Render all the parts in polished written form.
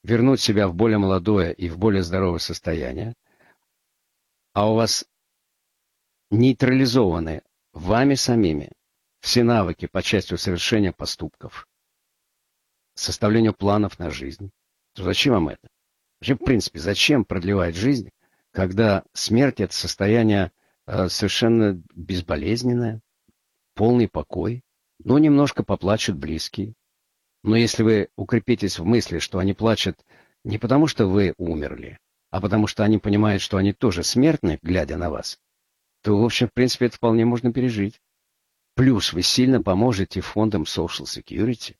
вернуть себя в более молодое и в более здоровое состояние, а у вас нейтрализованы вами самими все навыки по части совершения поступков, составлению планов на жизнь, то зачем вам это? Вообще, в принципе, зачем продлевать жизнь, когда смерть — это состояние совершенно безболезненное, полный покой, ну, немножко поплачут близкие. Но если вы укрепитесь в мысли, что они плачут не потому, что вы умерли, а потому что они понимают, что они тоже смертны, глядя на вас, то, в общем, в принципе, это вполне можно пережить. Плюс вы сильно поможете фондам Social Security.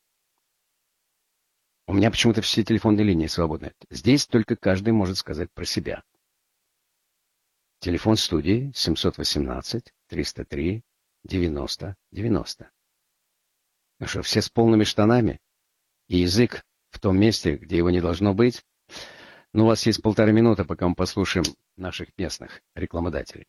У меня почему-то все телефонные линии свободны. Здесь только каждый может сказать про себя. Телефон студии 718-303-90-90. Ну что, все с полными штанами? И язык в том месте, где его не должно быть? Ну, у вас есть 1,5 минуты, пока мы послушаем наших местных рекламодателей.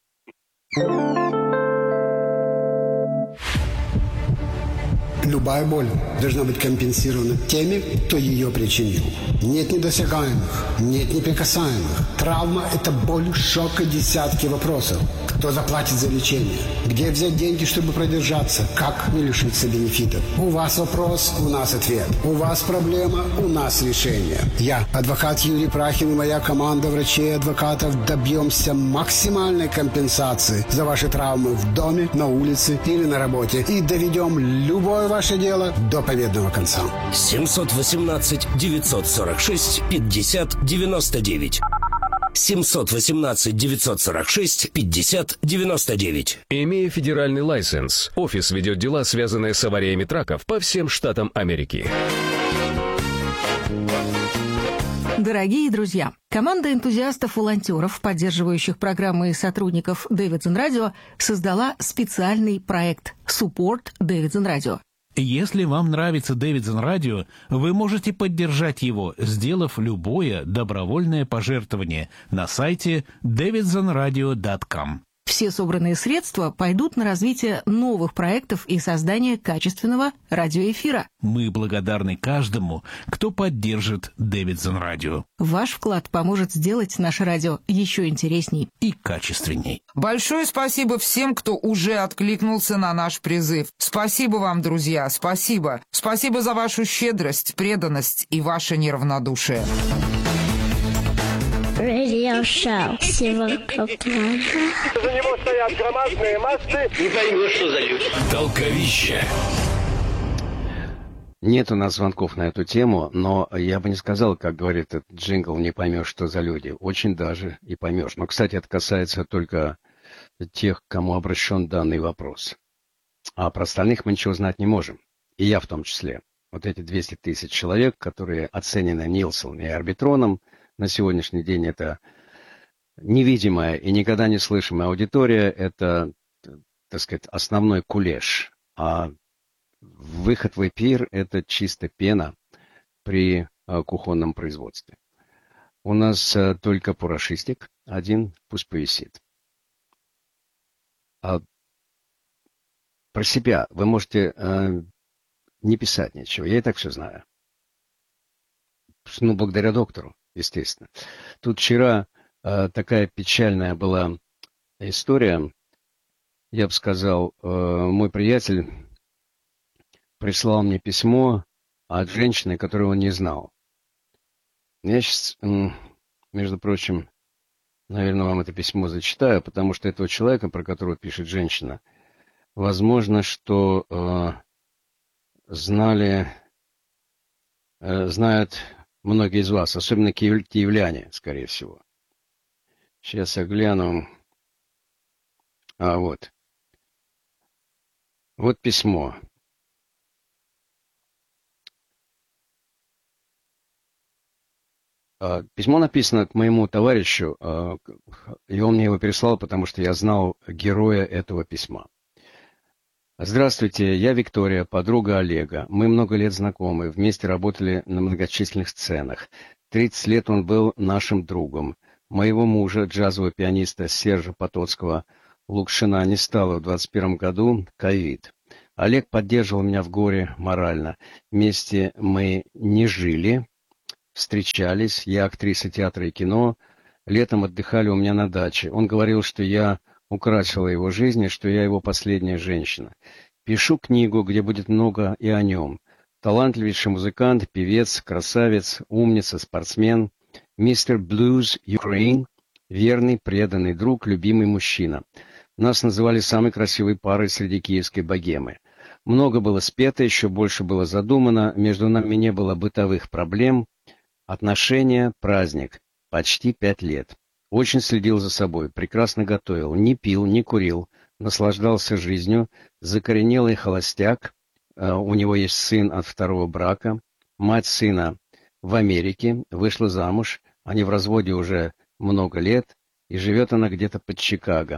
Любая боль должна быть компенсирована теми, кто ее причинил. Нет недосягаемых, нет неприкасаемых. Травма – это боль, шок и десятки вопросов. Кто заплатит за лечение? Где взять деньги, чтобы продержаться? Как не лишиться бенефитов? У вас вопрос, у нас ответ. У вас проблема, у нас решение. Я, адвокат Юрий Прахин и моя команда врачей и адвокатов добьемся максимальной компенсации за ваши травмы в доме, на улице или на работе. И доведем любое ваше дело до победного конца. 718-946-50-99. 718-946-50-99. Имея федеральный лайсенс, офис ведет дела, связанные с авариями траков по всем штатам Америки. Дорогие друзья, команда энтузиастов-волонтеров, поддерживающих программы и сотрудников Davidson Radio, создала специальный проект Support Davidson Radio. Если вам нравится Davidson Radio, вы можете поддержать его, сделав любое добровольное пожертвование на сайте davidsonradio.com. Все собранные средства пойдут на развитие новых проектов и создание качественного радиоэфира. Мы благодарны каждому, кто поддержит Davidson Radio. Ваш вклад поможет сделать наше радио еще интересней и качественней. Большое спасибо всем, кто уже откликнулся на наш призыв. Спасибо вам, друзья, спасибо. Спасибо за вашу щедрость, преданность и ваше неравнодушие. Радиошоу Севастополя. За него стоят громадные массы. Не поймешь, что за люди. Толковище. Нет у нас звонков на эту тему, но я бы не сказал, как говорит этот джингл, не поймешь, что за люди. Очень даже и поймешь. Но, кстати, это касается только тех, к кому обращен данный вопрос. А про остальных мы ничего знать не можем. И я в том числе. Вот эти 200 тысяч человек, которые оценены Нилсоном и Арбитроном, на сегодняшний день это невидимая и никогда не слышимая аудитория, это, так сказать, основной кулеш. А выход в эфир – это чисто пена при кухонном производстве. У нас только пурашистик один, пусть повисит. А про себя вы можете не писать ничего, я и так все знаю. Ну, благодаря доктору. Естественно. Тут вчера такая печальная была история. Я бы сказал, мой приятель прислал мне письмо от женщины, которую он не знал. Я сейчас, между прочим, наверное, вам это письмо зачитаю, потому что этого человека, про которого пишет женщина, возможно, что знают многие из вас, особенно киевляне, скорее всего. Сейчас я гляну. Вот. Вот письмо. Письмо написано к моему товарищу, и он мне его переслал, потому что я знал героя этого письма. Здравствуйте, я Виктория, подруга Олега. Мы много лет знакомы, вместе работали на многочисленных сценах. 30 лет он был нашим другом. Моего мужа, джазового пианиста Сержа Потоцкого, Лукшина, не стало в 21 году, ковид. Олег поддерживал меня в горе морально. Вместе мы не жили, встречались, я актриса театра и кино, летом отдыхали у меня на даче. Он говорил, что я украсила его жизнь и что я его последняя женщина. Пишу книгу, где будет много и о нем. Талантливейший музыкант, певец, красавец, умница, спортсмен, мистер Blues Ukraine, верный, преданный друг, любимый мужчина. Нас называли самой красивой парой среди киевской богемы. Много было спето, еще больше было задумано, между нами не было бытовых проблем. Отношения, праздник. Почти 5 лет. Очень следил за собой, прекрасно готовил, не пил, не курил, наслаждался жизнью, закоренелый холостяк. У него есть сын от второго брака. Мать сына в Америке, вышла замуж. Они в разводе уже много лет, и живет она где-то под Чикаго.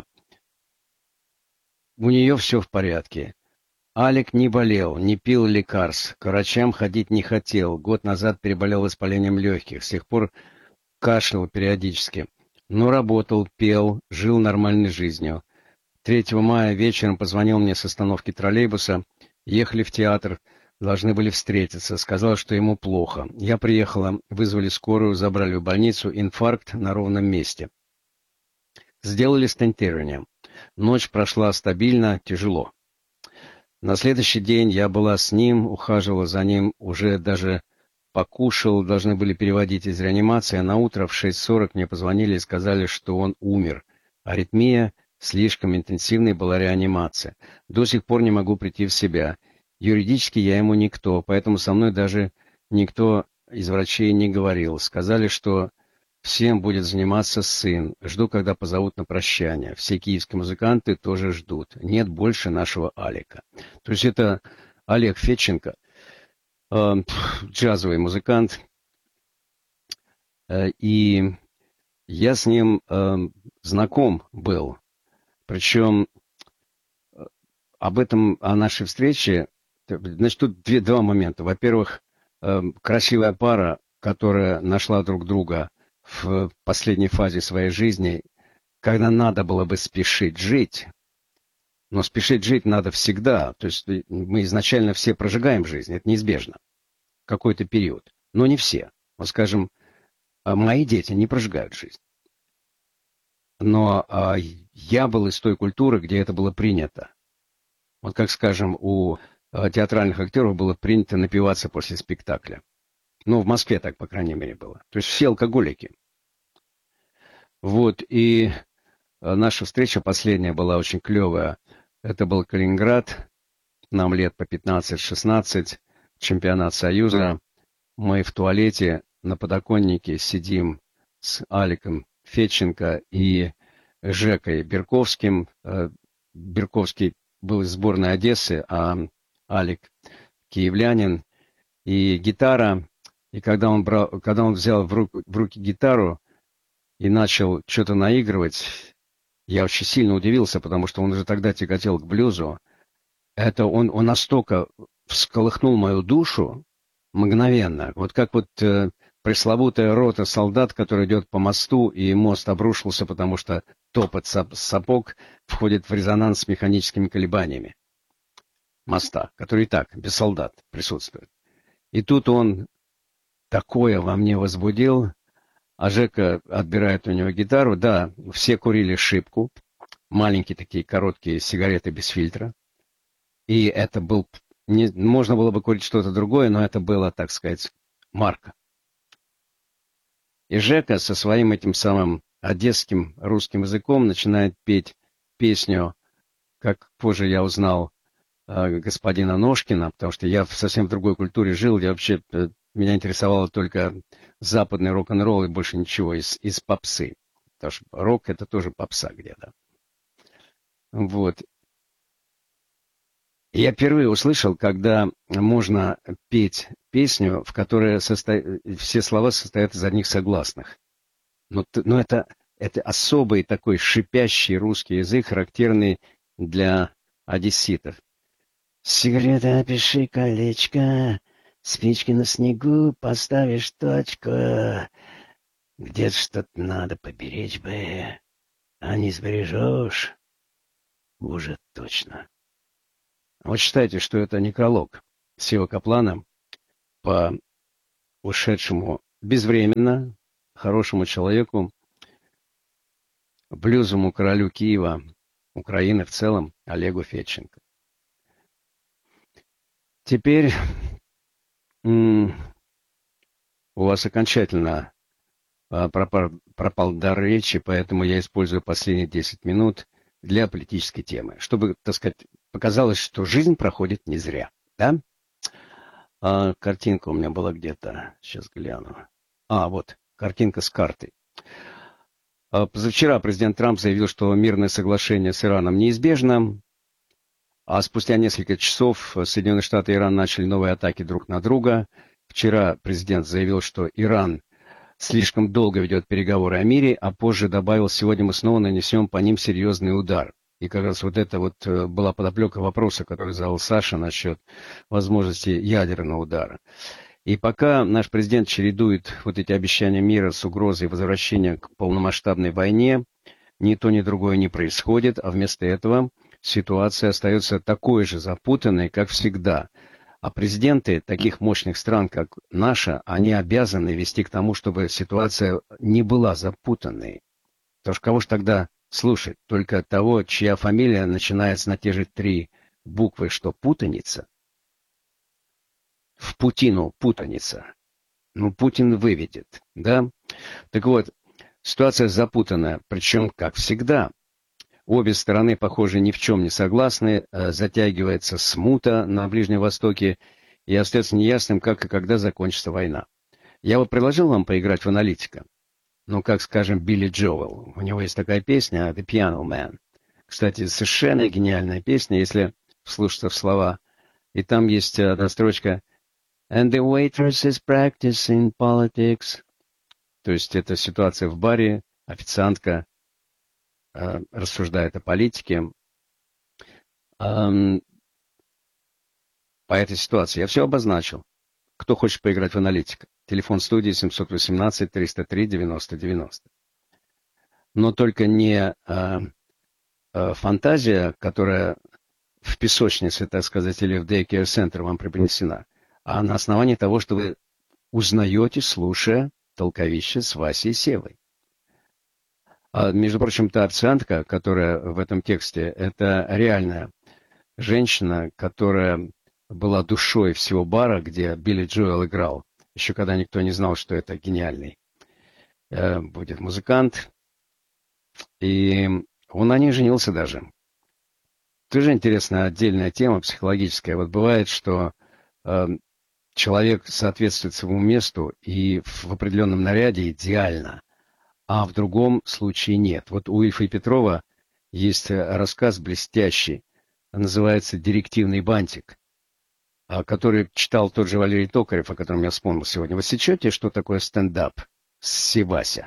У нее все в порядке. Алик не болел, не пил лекарств, к врачам ходить не хотел. Год назад переболел воспалением легких, с тех пор кашлял периодически. Но работал, пел, жил нормальной жизнью. 3 мая вечером позвонил мне с остановки троллейбуса. Ехали в театр, должны были встретиться. Сказал, что ему плохо. Я приехала, вызвали скорую, забрали в больницу. Инфаркт на ровном месте. Сделали стентирование. Ночь прошла стабильно, тяжело. На следующий день я была с ним, ухаживала за ним, уже даже покушал, должны были переводить из реанимации, а на утро в 6:40 мне позвонили и сказали, что он умер. Аритмия, слишком интенсивной была реанимация. До сих пор не могу прийти в себя. Юридически я ему никто, поэтому со мной даже никто из врачей не говорил. Сказали, что всем будет заниматься сын. Жду, когда позовут на прощание. Все киевские музыканты тоже ждут. Нет больше нашего Алика. То есть это Олег Федченко, джазовый музыкант. И я с ним знаком был. Причем о нашей встрече, значит, тут два момента. Во-первых, красивая пара, которая нашла друг друга в последней фазе своей жизни, когда надо было бы спешить жить. Но спешить жить надо всегда. То есть мы изначально все прожигаем жизнь, это неизбежно. Какой-то период. Но не все. Вот, скажем, мои дети не прожигают жизнь. Но я был из той культуры, где это было принято. Вот как, скажем, у театральных актеров было принято напиваться после спектакля. Ну, в Москве так, по крайней мере, было. То есть все алкоголики. Вот, и наша встреча последняя была очень клевая. Это был Калининград. Нам лет по 15-16. Чемпионат Союза. Мы в туалете на подоконнике сидим с Аликом Федченко и Жекой Берковским. Берковский был из сборной Одессы, а Алик киевлянин. И гитара. И когда он взял в руки гитару и начал что-то наигрывать, я очень сильно удивился, потому что он уже тогда тяготел к блюзу. Это он настолько всколыхнул мою душу мгновенно. Вот как вот пресловутая рота солдат, который идет по мосту, и мост обрушился, потому что топот сапог входит в резонанс с механическими колебаниями моста, который и так, без солдат, присутствует. И тут он такое во мне возбудил, а Жека отбирает у него гитару. Да, все курили шипку, маленькие такие короткие сигареты без фильтра. И это был, можно было бы курить что-то другое, но это было, так сказать, марка. И Жека со своим этим самым одесским русским языком начинает петь песню, как позже я узнал, господина Ножкина, потому что я совсем в другой культуре жил, я вообще... Меня интересовало только западный рок-н-ролл и больше ничего из попсы. Потому что рок — это тоже попса где-то. Вот. Я впервые услышал, когда можно петь песню, в которой все слова состоят из одних согласных. Но это особый такой шипящий русский язык, характерный для одесситов. «Сигарета, опиши колечко, спички на снегу, поставишь точку. Где-то что-то надо поберечь бы, а не сбережешь. Уже точно». Вот считайте, что это некролог Сева Каплана по ушедшему безвременно хорошему человеку, блюзовому королю Киева, Украины в целом, Олегу Федченко. Теперь у вас окончательно пропал дар речи, поэтому я использую последние 10 минут для политической темы, чтобы, так сказать, показалось, что жизнь проходит не зря. Да? Картинка у меня была где-то, сейчас гляну. Вот, картинка с картой. Позавчера президент Трамп заявил, что мирное соглашение с Ираном неизбежно, а спустя несколько часов Соединенные Штаты и Иран начали новые атаки друг на друга. Вчера президент заявил, что Иран слишком долго ведет переговоры о мире, а позже добавил, сегодня мы снова нанесем по ним серьезный удар. И как раз вот это вот была подоплека вопроса, который задал Саша насчет возможности ядерного удара. И пока наш президент чередует вот эти обещания мира с угрозой возвращения к полномасштабной войне, ни то, ни другое не происходит, а вместо этого ситуация остается такой же запутанной, как всегда. А президенты таких мощных стран, как наша, они обязаны вести к тому, чтобы ситуация не была запутанной. Потому что кого же тогда слушать? Только того, чья фамилия начинается на те же 3 буквы, что путаница? В Путину путаница. Путин выведет, да? Так вот, ситуация запутанная, причем, как всегда. Обе стороны, похоже, ни в чем не согласны, затягивается смута на Ближнем Востоке, и остается неясным, как и когда закончится война. Я вот предложил вам поиграть в аналитика. Как, скажем, Билли Джоэл. У него есть такая песня «The Piano Man». Кстати, совершенно гениальная песня, если вслушаться в слова. И там есть одна строчка «And the waitress is practicing politics». То есть это ситуация в баре, официантка рассуждает о политике. По этой ситуации я все обозначил. Кто хочет поиграть в аналитика? Телефон студии 718-303-90-90. Но только не фантазия, которая в песочнице, так сказать, или в Daycare Center вам преподнесена, а на основании того, что вы узнаете, слушая толковище с Васей и Севой. Между прочим, та официантка, которая в этом тексте, это реальная женщина, которая была душой всего бара, где Билли Джоэл играл, еще когда никто не знал, что это гениальный будет музыкант. И он на ней женился даже. Тоже интересная отдельная тема психологическая. Вот бывает, что человек соответствует своему месту и в определенном наряде идеально, а в другом случае нет. Вот у Ильфа и Петрова есть рассказ блестящий, называется «Директивный бантик», который читал тот же Валерий Токарев, о котором я вспомнил сегодня. Вы сечете, что такое стендап с Севася?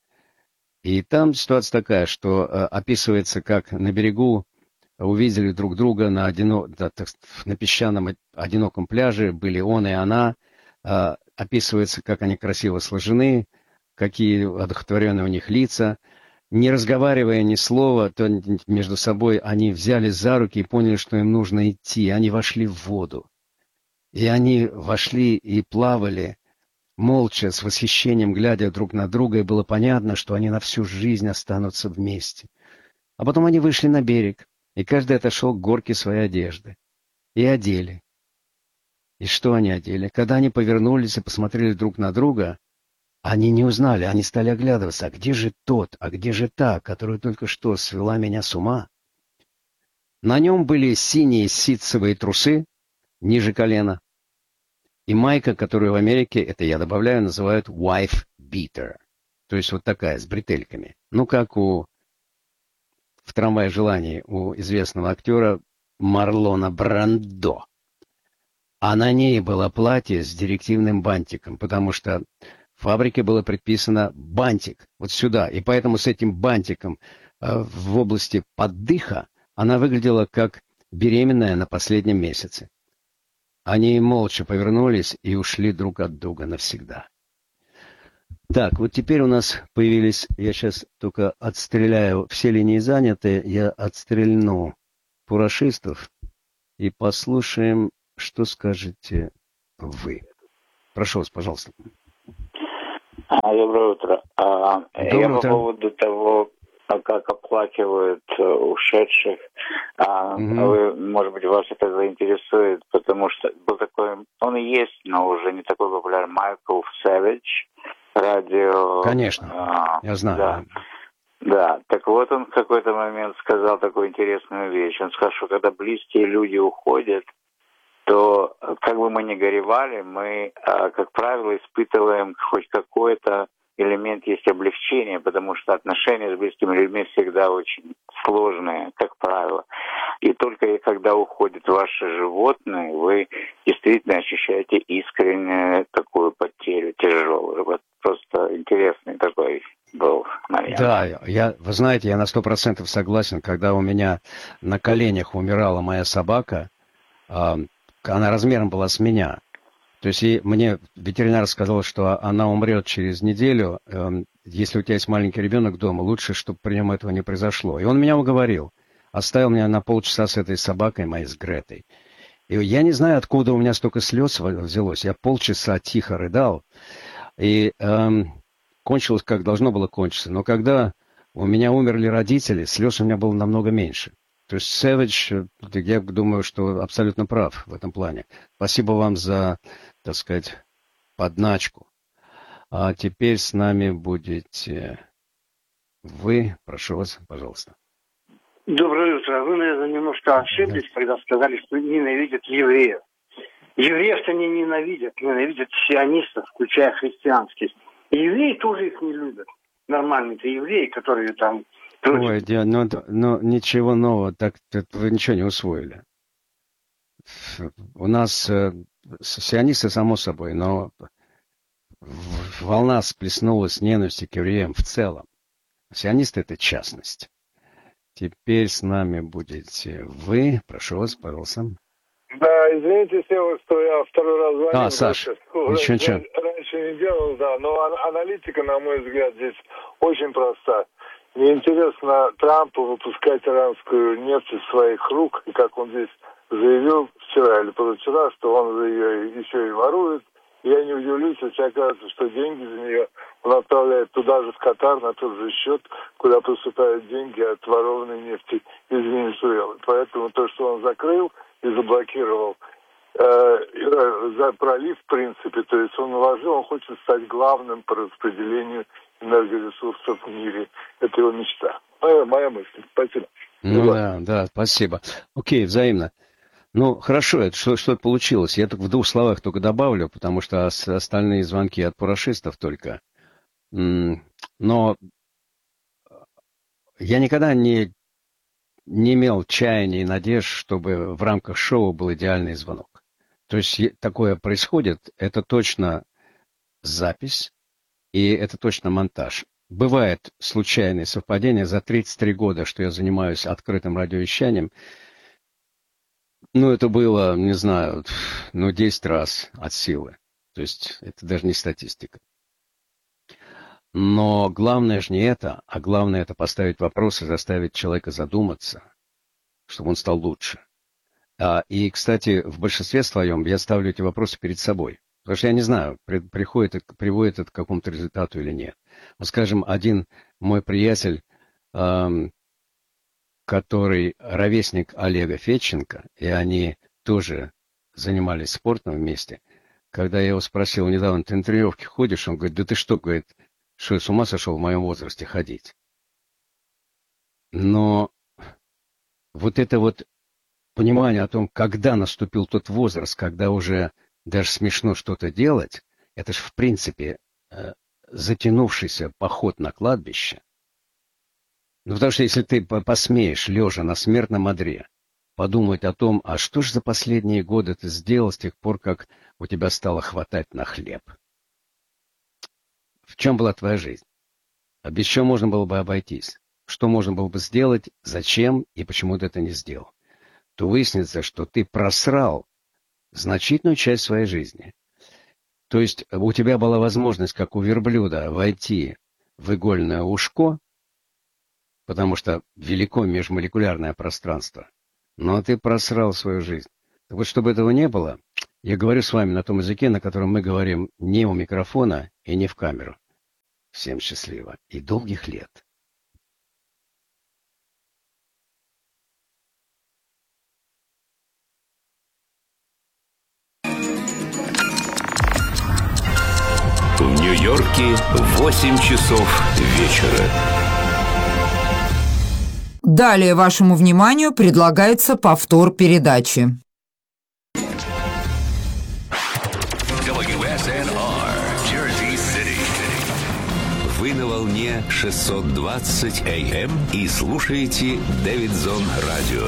И там ситуация такая, что описывается, как на берегу увидели друг друга на песчаном одиноком пляже, были он и она. Описывается, как они красиво сложены, какие одухотворенные у них лица. Не разговаривая ни слова, то между собой они взяли за руки и поняли, что им нужно идти. Они вошли в воду. И они вошли и плавали, молча, с восхищением глядя друг на друга, и было понятно, что они на всю жизнь останутся вместе. А потом они вышли на берег, и каждый отошел к горке своей одежды. И одели. И что они одели? Когда они повернулись и посмотрели друг на друга, они не узнали, они стали оглядываться. А где же тот, а где же та, которая только что свела меня с ума? На нем были синие ситцевые трусы, ниже колена, и майка, которую в Америке, это я добавляю, называют wife beater. То есть вот такая, с бретельками. Как в «Трамвае желаний» у известного актера Марлона Брандо. А на ней было платье с директивным бантиком, потому что в фабрике было предписано бантик вот сюда. И поэтому с этим бантиком в области поддыха она выглядела как беременная на последнем месяце. Они молча повернулись и ушли друг от друга навсегда. Так, вот теперь у нас появились, я сейчас только отстреляю, все линии заняты, я отстрельну пурашистов и послушаем, что скажете вы. Прошу вас, пожалуйста. Доброе утро. Я по поводу того, как оплакивают ушедших. Вы, может быть, вас это заинтересует, потому что был такой, он и есть, но уже не такой популярный, Майкл Сэвидж, радио. Конечно, я знаю. Да. Да, так вот он в какой-то момент сказал такую интересную вещь. Он сказал, что когда близкие люди уходят, то как бы мы ни горевали, мы, как правило, испытываем хоть какой-то элемент есть облегчения, потому что отношения с близкими людьми всегда очень сложные, как правило. И только когда уходят ваши животные, вы действительно ощущаете искреннюю такую потерю, тяжелую. Вот просто интересный такой был момент. Да, вы знаете, я на 100% согласен. Когда у меня на коленях умирала моя собака, она размером была с меня. То есть мне ветеринар сказал, что она умрет через неделю. Если у тебя есть маленький ребенок дома, лучше, чтобы при нем этого не произошло. И он меня уговорил. Оставил меня на полчаса с этой собакой моей, с Гретой. И я не знаю, откуда у меня столько слез взялось. Я полчаса тихо рыдал. И кончилось, как должно было кончиться. Но когда у меня умерли родители, слез у меня было намного меньше. То есть Сэвидж, я думаю, что абсолютно прав в этом плане. Спасибо вам за, так сказать, подначку. А теперь с нами будете вы. Прошу вас, пожалуйста. Доброе утро. Вы, наверное, немножко ошиблись, когда сказали, что ненавидят евреев. Евреев-то не ненавидят сионистов, включая христианских. И евреи тоже их не любят. Нормальные-то евреи, которые там... Ой, но ничего нового, так вы ничего не усвоили. У нас сионисты, само собой, но волна сплеснулась ненависти к евреям в целом. Сионисты — это частность. Теперь с нами будете вы. Прошу вас, пожалуйста. Да, извините, Сева, что я второй раз звоню. Саша, ничего. Раньше не делал, да, но аналитика, на мой взгляд, здесь очень проста. Мне интересно Трампу выпускать иранскую нефть из своих рук, и как он здесь заявил вчера или позавчера, что он ее еще и ворует. Я не удивлюсь, если окажется, что деньги за нее он отправляет туда же, в Катар, на тот же счет, куда поступают деньги от ворованной нефти из Венесуэлы. Поэтому то, что он закрыл и заблокировал за пролив, в принципе, то есть он хочет стать главным по распределению энергоресурсов в мире. Это его мечта. Моя мысль. Спасибо. Да, спасибо. Окей, взаимно. Ну, хорошо, что получилось. Я только в двух словах добавлю, потому что остальные звонки от парашистов только. Но я никогда не имел чаяния и надежд, чтобы в рамках шоу был идеальный звонок. То есть такое происходит, это точно запись, и это точно монтаж. Бывает случайные совпадения. За 33 года, что я занимаюсь открытым радиовещанием, это было, не знаю, 10 раз от силы. То есть это даже не статистика. Но главное же не это, а главное это поставить вопрос и заставить человека задуматься, чтобы он стал лучше. И, кстати, в большинстве своем я ставлю эти вопросы перед собой. Потому что я не знаю, приводит это к какому-то результату или нет. Вот, скажем, один мой приятель, который ровесник Олега Федченко, и они тоже занимались спортом вместе, когда я его спросил недавно, ты на тренировки ходишь? Он говорит, да ты что, говорит, что я с ума сошел в моем возрасте ходить? Но вот это вот понимание о том, когда наступил тот возраст, когда уже даже смешно что-то делать, это же в принципе затянувшийся поход на кладбище. Потому что если ты посмеешь, лежа на смертном одре, подумать о том, а что же за последние годы ты сделал с тех пор, как у тебя стало хватать на хлеб? В чем была твоя жизнь? А без чего можно было бы обойтись? Что можно было бы сделать, зачем и почему ты это не сделал? То выяснится, что ты просрал значительную часть своей жизни. То есть у тебя была возможность, как у верблюда, войти в игольное ушко, потому что велико межмолекулярное пространство, но ты просрал свою жизнь. Так вот, чтобы этого не было, я говорю с вами на том языке, на котором мы говорим не у микрофона и не в камеру. Всем счастливо и долгих лет. В Нью-Йорке 8 часов вечера. Далее вашему вниманию предлагается повтор передачи. WSNR, Jersey City. Вы на волне 620 AM и слушаете Дэвидсон Радио.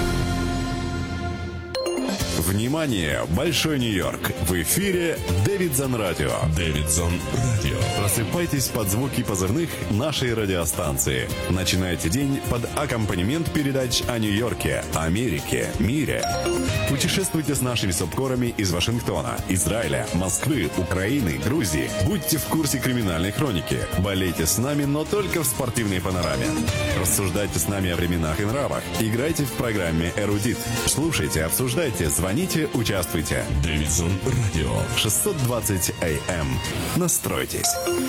Внимание, Большой Нью-Йорк! В эфире Дэвидсон Радио. Дэвидсон Радио. Просыпайтесь под звуки позывных нашей радиостанции. Начинайте день под аккомпанемент передач о Нью-Йорке, Америке, мире. Путешествуйте с нашими субкорами из Вашингтона, Израиля, Москвы, Украины, Грузии. Будьте в курсе криминальной хроники. Болейте с нами, но только в спортивной панораме. Рассуждайте с нами о временах и нравах. Играйте в программе «Эрудит». Слушайте, обсуждайте, звоните, участвуйте. Дэвидсон Радио. 620 AM. Настройтесь.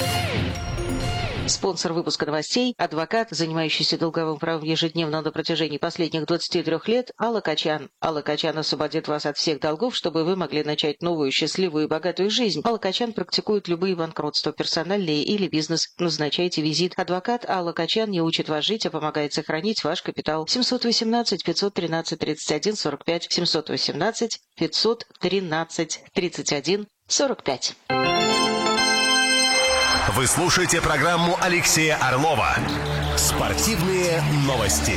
Спонсор выпуска новостей – адвокат, занимающийся долговым правом ежедневно на протяжении последних 23 лет, Алла Качан. Алла Качан освободит вас от всех долгов, чтобы вы могли начать новую, счастливую и богатую жизнь. Алла Качан практикует любые банкротства, персональные или бизнес. Назначайте визит. Адвокат Алла Качан не учит вас жить, а помогает сохранить ваш капитал. 718-513-31-45. 718-513-31-45. Вы слушаете программу Алексея Орлова «Спортивные новости».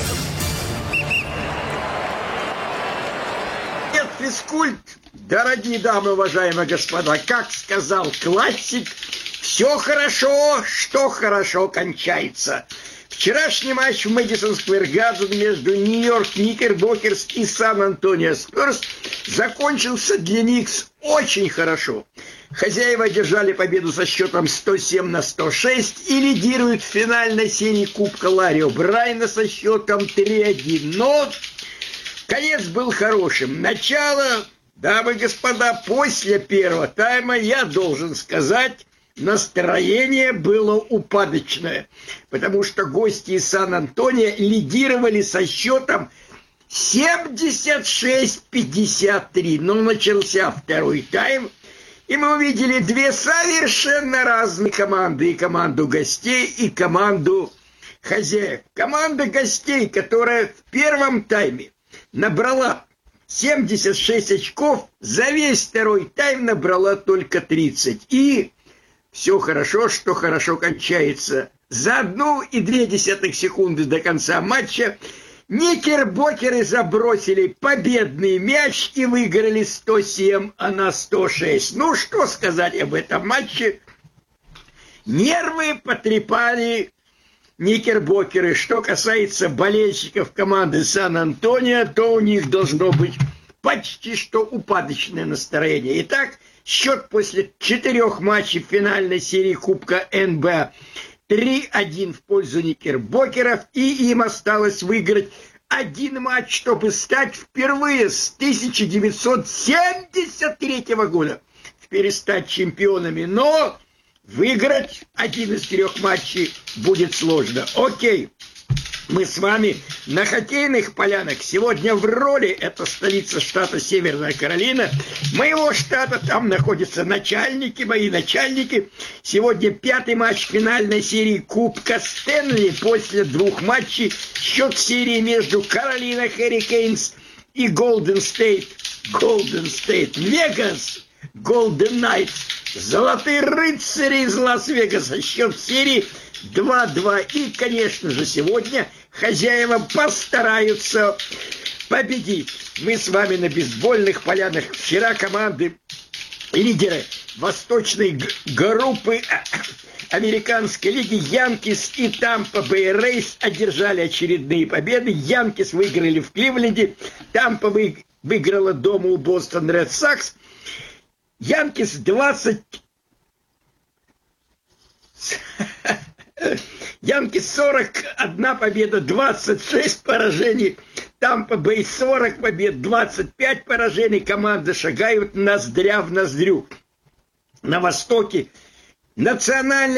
Нет, физкульт, дорогие дамы, уважаемые господа, как сказал классик, все хорошо, что хорошо кончается. Вчерашний матч в Мэдисон Сквер Гарден между Нью-Йорк Никербокерс и Сан-Антонио Спёрс закончился для Никс очень хорошо. Хозяева одержали победу со счетом 107-106 и лидируют в финальной серии Кубка Ларри О'Брайена со счетом 3-1. Но конец был хорошим. Начало, дамы и господа, после первого тайма, я должен сказать, настроение было упадочное, потому что гости из Сан-Антонио лидировали со счетом 76-53. Но начался второй тайм, и мы увидели две совершенно разные команды. И команду гостей, и команду хозяев. Команда гостей, которая в первом тайме набрала 76 очков, за весь второй тайм набрала только 30. И все хорошо, что хорошо кончается. За 1,2 секунды до конца матча Никербокеры забросили победный мяч и выиграли 107-106. Ну, что сказать об этом матче? Нервы потрепали Никербокеры. Что касается болельщиков команды Сан-Антонио, то у них должно быть почти что упадочное настроение. Итак, счет после 4 матчей финальной серии Кубка НБА 3-1 в пользу Никербокеров, и им осталось выиграть один матч, чтобы стать впервые с 1973 года перестать чемпионами. Но выиграть один из 3 матчей будет сложно. Окей. Мы с вами на хоккейных полянах. Сегодня в роли, это столица штата Северная Каролина, моего штата, там находятся начальники, мои начальники. Сегодня 5-й матч финальной серии Кубка Стэнли. После 2 матчей счет серии между Каролина Херрикейнс и Голден Стейт. Вегас, Голден Найтс. Золотые рыцари из Лас-Вегаса. Счет серии 2-2. И, конечно же, сегодня хозяева постараются победить. Мы с вами на бейсбольных полянах. Вчера команды, лидеры восточной группы американской лиги Янкис и Тампа Бэй Рейс одержали очередные победы. Янкис выиграли в Кливленде. Тампа выиграла дома у Бостон Ред Сокс. Янкис 20... Янкис 41 победа, 26 поражений. Тампа Бэй 40 побед, 25 поражений. Команды шагают ноздря в ноздрю. На востоке национальная